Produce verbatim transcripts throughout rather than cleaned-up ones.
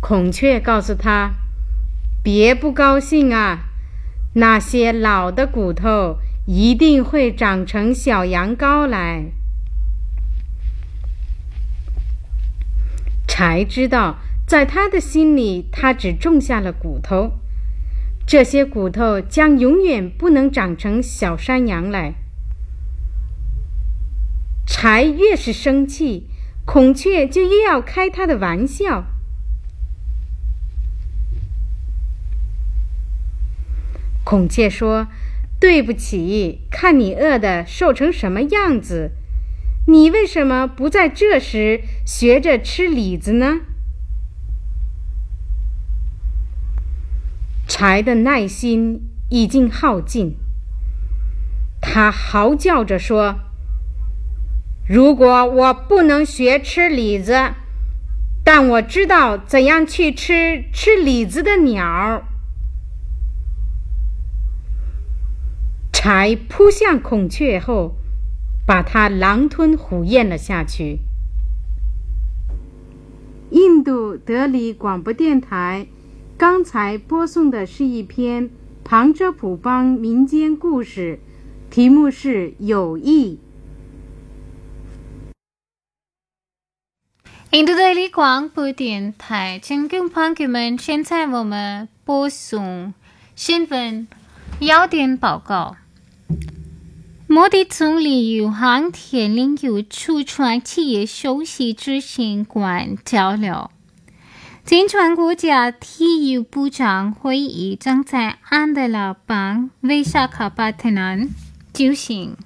孔雀告诉他，别不高兴啊，那些老的骨头一定会长成小羊羔来。柴知道，在他的心里，他只种下了骨头，这些骨头将永远不能长成小山羊来。柴越是生气，孔雀就越要开他的玩笑。孔雀说，对不起，看你饿得瘦成什么样子，你为什么不在这时学着吃李子呢？柴的耐心已经耗尽，他嚎叫着说，如果我不能学吃李子，但我知道怎样去吃吃李子的鸟。柴扑向孔雀后，把它狼吞虎咽了下去。印度德里广播电台刚才播送的是一篇旁遮普邦民间故事，题目是友谊。 印度德里广播电台，亲爱的朋友们，现在我们播送新闻要点报告。莫迪总理与航天领域初创企业首席执行官交流。金砖国家体育部长会议将在安德拉邦维萨卡巴特南举行。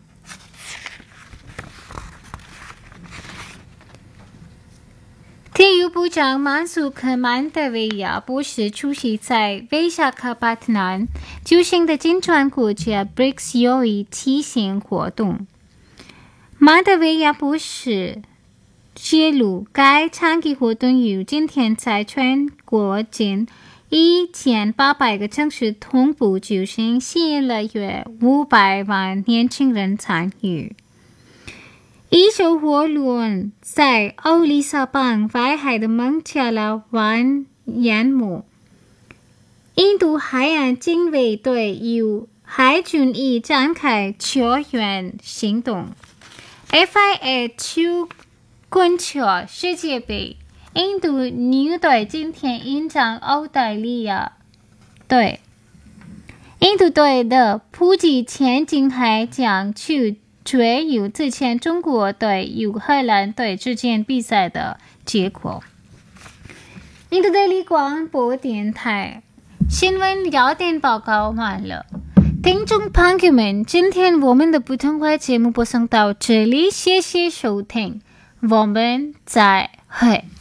体育部长曼苏克曼德维亚博士出席在维萨卡巴特南举行的金砖国家 B R I C S 友谊骑行活动。曼德维亚博士揭露，该倡议活动于今天在全国近一千八百个城市同步举行，吸引了约五百万年轻人参与。一艘货轮在欧里萨邦外海的孟加拉湾淹没。印度海岸警卫队与海军已展开救援行动。F I A 球棍球世界杯，印度女队今天迎战澳大利亚队。印度队的普吉前进海将去追与之前中国队与荷兰队之间比赛的结果。印度德里广播电台新闻要点报告完了。听众朋友们，今天我们的普通话节目播送到这里，谢谢收听，我们再会。